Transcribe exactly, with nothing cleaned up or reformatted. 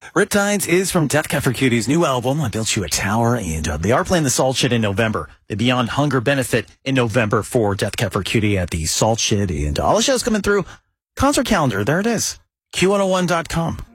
Riptides is from Death Cab for Cutie's new album, I Built You a Tower, and uh, they are playing the Salt Shed in November. The Beyond Hunger benefit in November for Death Cab for Cutie at the Salt Shed, and all the shows coming through. Concert calendar, there it is. Q one oh one dot com.